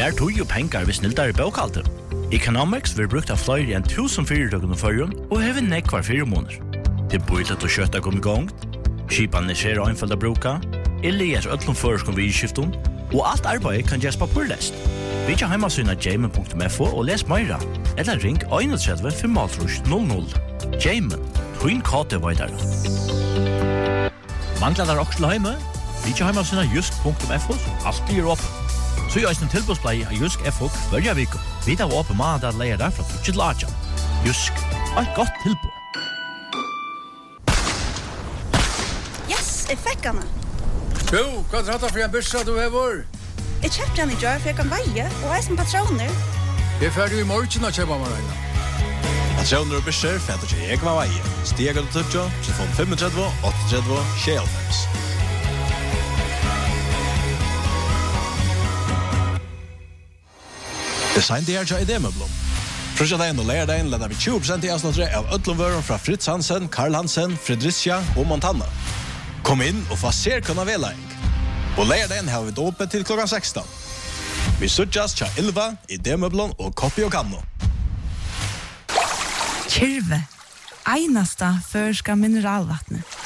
Mer tog og pengar vi snildar I bokhalter. Economics vil brukt av flere enn 1000 fyrirtøkken og førjun, og hever nekvar 4 måneder. Det bøylet og kjøtta kom I gang, skipan skjer og einfalda bruka, eller öllum føreskom vi I skiftum, og alt arbeid kan gjøres papurlest. Vi kja heimasyna jamen.fo og les meira, eller ring 31 500. Jamen, twin kate veidar. Manglar der også til heime? Vi kja heimasyna jusk.fo, som alltid åpen. Så gjør en tilbudsplei av Jusk FO hver viko. Vi tar åpen mandag leier der fra 2 til 8. Jusk, et godt tilbud. Yes, jeg fikk henne. Jo, hva tratt for en byrsa du hever? Jeg kjøpte henne I jar for jeg kan veie, og jeg som patroner. Jeg er ferdig I morgen å kjøpe meg regna. Patroner og byrser for at jeg kan veie. Stiger du tøtja, telefon 35 38 25. Design det I idémøblom. Frusjadagen og leierdagen leder vi 20% I avsnattere av Øtlundvøren fra Fritz Hansen, Karl Hansen, Fredricia og Montana. Kom inn og få ser kunna velaing. Og leierdagen har vi åpent til klokka 16. Vi sutjas tja 11, idémøblom og koppi og kanno. Kyrve, einasta førska mineralvattnet.